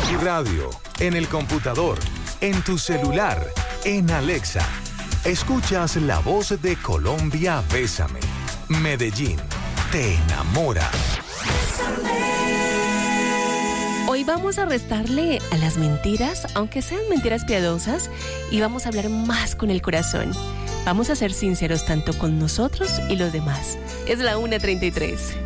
tu radio, en el computador, en tu celular, en Alexa. Escuchas la voz de Colombia, Bésame. Medellín, te enamora. Hoy vamos a restarle a las mentiras, aunque sean mentiras piadosas, y vamos a hablar más con el corazón. Vamos a ser sinceros tanto con nosotros y los demás. Es la 1:33.